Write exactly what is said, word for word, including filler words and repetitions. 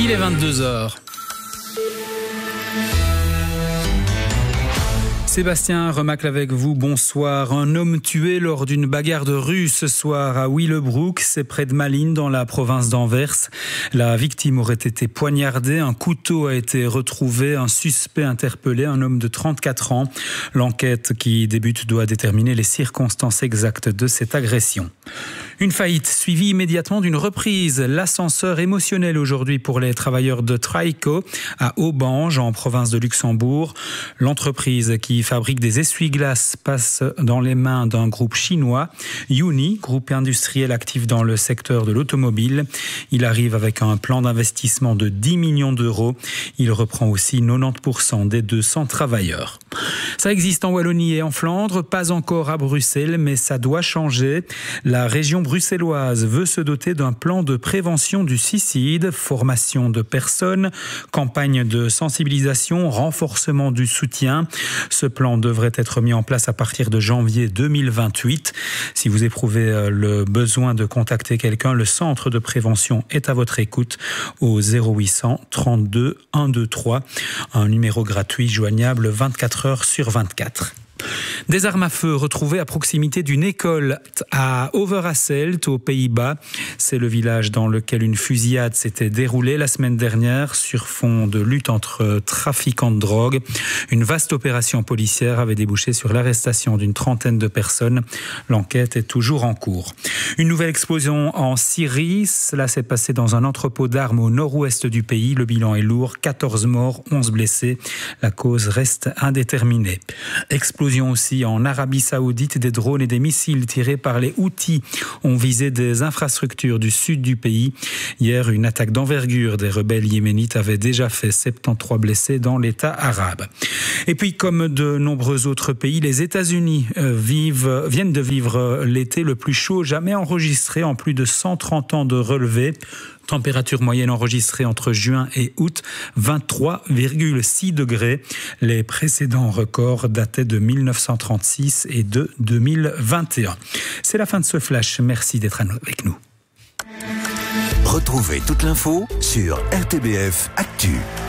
Il est vingt-deux heures. Sébastien Remacle avec vous, bonsoir. Un homme tué lors d'une bagarre de rue ce soir à Willebroek, c'est près de Malines dans la province d'Anvers. La victime aurait été poignardée, un couteau a été retrouvé, un suspect interpellé, un homme de trente-quatre ans. L'enquête qui débute doit déterminer les circonstances exactes de cette agression. Une faillite suivie immédiatement d'une reprise. L'ascenseur émotionnel aujourd'hui pour les travailleurs de Trico à Aubange en province de Luxembourg. L'entreprise qui fabrique des essuie-glaces passe dans les mains d'un groupe chinois, Uni, groupe industriel actif dans le secteur de l'automobile. Il arrive avec un plan d'investissement de dix millions d'euros. Il reprend aussi quatre-vingt-dix pour cent des deux cents travailleurs. Ça existe en Wallonie et en Flandre, pas encore à Bruxelles, mais ça doit changer. La région bruxelloise veut se doter d'un plan de prévention du suicide, formation de personnes, campagne de sensibilisation, renforcement du soutien. Ce plan devrait être mis en place à partir de janvier deux mille vingt-huit. Si vous éprouvez le besoin de contacter quelqu'un, le centre de prévention est à votre écoute au zéro huit cents trente-deux cent vingt-trois, un numéro gratuit joignable vingt-quatre heures sur vingt-quatre. Des armes à feu retrouvées à proximité d'une école à Overasselt, aux Pays-Bas. C'est le village dans lequel une fusillade s'était déroulée la semaine dernière sur fond de lutte entre trafiquants de drogue. Une vaste opération policière avait débouché sur l'arrestation d'une trentaine de personnes. L'enquête est toujours en cours. Une nouvelle explosion en Syrie. Cela s'est passé dans un entrepôt d'armes au nord-ouest du pays. Le bilan est lourd, quatorze morts, onze blessés. La cause reste indéterminée. Explosion aussi en Arabie Saoudite, des drones et des missiles tirés par les Houthis ont visé des infrastructures du sud du pays. Hier, une attaque d'envergure des rebelles yéménites avait déjà fait soixante-treize blessés dans l'État arabe. Et puis, comme de nombreux autres pays, les États-Unis vivent, viennent de vivre l'été le plus chaud jamais enregistré en plus de cent trente ans de relevé. Température moyenne enregistrée entre juin et août, vingt-trois virgule six degrés. Les précédents records dataient de mille neuf cent trente-six et de deux mille vingt et un. C'est la fin de ce flash. Merci d'être avec nous. Retrouvez toute l'info sur R T B F Actu.